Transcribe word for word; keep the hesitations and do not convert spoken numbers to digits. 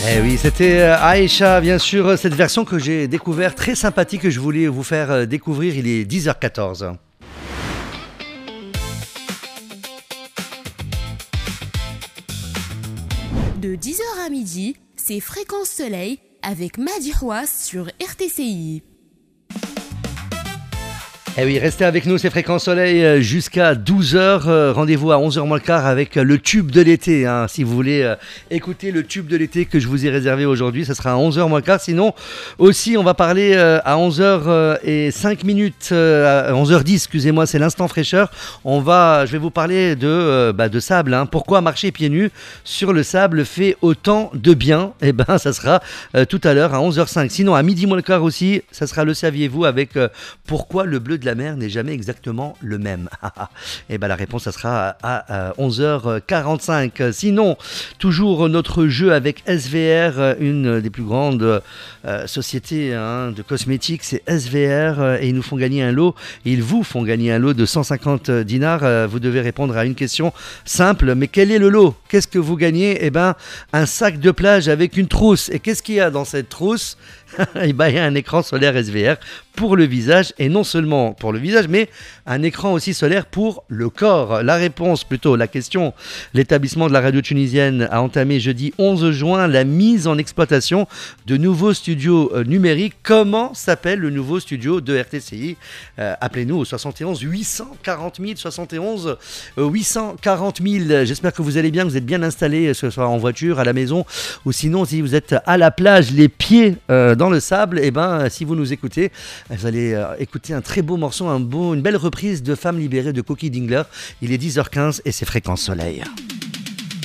Eh oui, c'était euh, Aïcha, bien sûr, cette version que j'ai découverte, très sympathique, que je voulais vous faire euh, découvrir. Il est dix heures quatorze. De dix heures à midi, c'est Fréquence Soleil avec Madi Houas sur R T C I. Eh oui, restez avec nous, c'est Fréquence Soleil jusqu'à douze heures. Rendez-vous à onze heures moins le quart avec le tube de l'été. Hein. Si vous voulez euh, écouter le tube de l'été que je vous ai réservé aujourd'hui, ça sera à onze heures moins le quart. Sinon, aussi, on va parler euh, à onze heures cinq minutes, euh, à onze heures dix, excusez-moi, c'est l'instant fraîcheur. On va, je vais vous parler de, euh, bah, de sable. Hein. Pourquoi marcher pieds nus sur le sable fait autant de bien? Eh ben, ça sera euh, tout à l'heure à onze heures cinq. Sinon, à midi moins le quart aussi, ça sera le saviez-vous avec euh, pourquoi le bleu de la mer n'est jamais exactement le même. Et ben la réponse, ça sera à, à onze heures quarante-cinq. Sinon, toujours notre jeu avec S V R, une des plus grandes euh, sociétés hein, de cosmétiques, c'est S V R, et ils nous font gagner un lot. Ils vous font gagner un lot de cent cinquante dinars. Vous devez répondre à une question simple. Mais quel est le lot? Qu'est-ce que vous gagnez? Eh ben, un sac de plage avec une trousse. Et qu'est-ce qu'il y a dans cette trousse? Eh ben, il y a un écran solaire S V R pour le visage, et non seulement pour le visage, mais un écran aussi solaire pour le corps. La réponse, plutôt la question. L'établissement de la radio tunisienne a entamé jeudi onze juin la mise en exploitation de nouveaux studios euh, numériques. Comment s'appelle le nouveau studio de R T C I? euh, Appelez-nous au soixante et onze huit cent quarante mille, soixante et onze huit cent quarante mille. J'espère que vous allez bien, que vous êtes bien installés, que ce soit en voiture, à la maison, ou sinon si vous êtes à la plage, les pieds euh, dans le sable. Et ben, si vous nous écoutez, vous allez euh, écouter un très beau morceau, un beau, une belle reprise de Femmes libérées de Cookie Dingler. Il est dix heures quinze et c'est Fréquence Soleil.